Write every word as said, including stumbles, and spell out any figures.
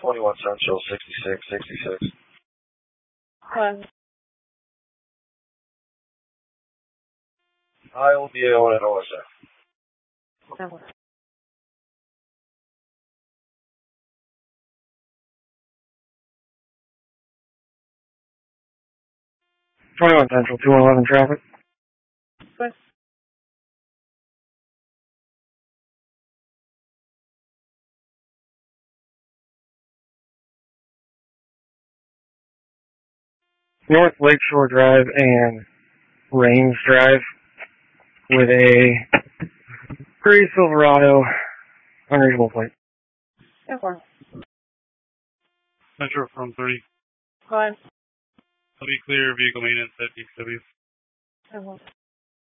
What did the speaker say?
twenty-one Central, sixty-six sixty-six. Hi. I will be able to know sir. Never. twenty-one Central, two one eleven traffic. Good. North Lakeshore Drive and Rains Drive with a gray Silverado unreadable plate. Never. Metro from three. Hi. I'll be clear, vehicle maintenance at D X W. Never.